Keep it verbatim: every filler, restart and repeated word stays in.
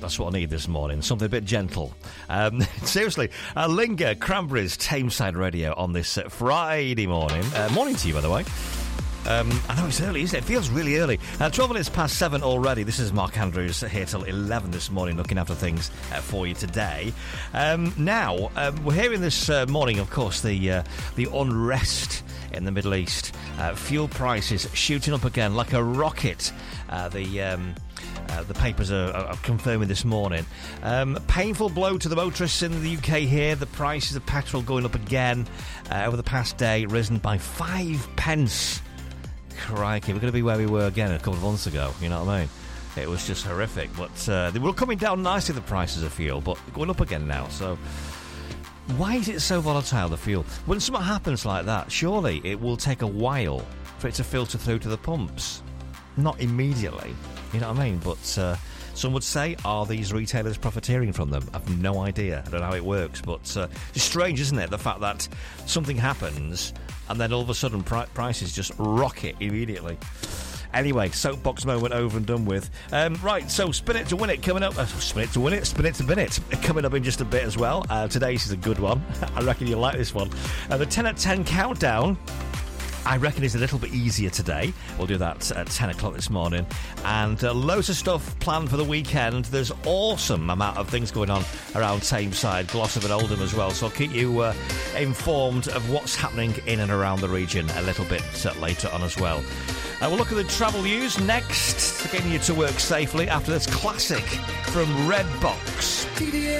That's what I need this morning. Something a bit gentle. Um, seriously, uh, Linger, Cranberries, Tameside Radio on this uh, Friday morning. Uh, morning to you, by the way. Um, I know it's early, isn't it? It feels really early. Uh, twelve minutes past seven already. This is Mark Andrews here till eleven this morning, looking after things uh, for you today. Um, now, um, we're hearing this uh, morning, of course, the uh, the unrest in the Middle East. Uh, fuel prices shooting up again like a rocket. Uh, the... Um, Uh, the papers are, are confirming this morning. Um, painful blow to the motorists in the U K here. The prices of petrol going up again uh, over the past day, risen by five pence. Crikey, we're going to be where we were again a couple of months ago. You know what I mean? It was just horrific. But uh, they were coming down nicely, the prices of fuel, but going up again now. So why is it so volatile, the fuel? When something happens like that, surely it will take a while for it to filter through to the pumps. Not immediately. You know what I mean? But uh, some would say, are these retailers profiteering from them? I've no idea. I don't know how it works. But uh, it's strange, isn't it? The fact that something happens and then all of a sudden pri- prices just rocket immediately. Anyway, soapbox moment over and done with. Um, right, so Spin It to Win It coming up. Uh, spin It to Win It, Spin It to Bin It. Coming up in just a bit as well. Uh, today's is a good one. I reckon you'll like this one. Uh, the ten at ten countdown, I reckon it's a little bit easier today. We'll do that at ten o'clock this morning. And uh, loads of stuff planned for the weekend. There's awesome amount of things going on around Tameside, Glossop and Oldham as well. So I'll keep you uh, informed of what's happening in and around the region a little bit uh, later on as well. Uh, we'll look at the travel news next, getting you to work safely after this classic from Redbox.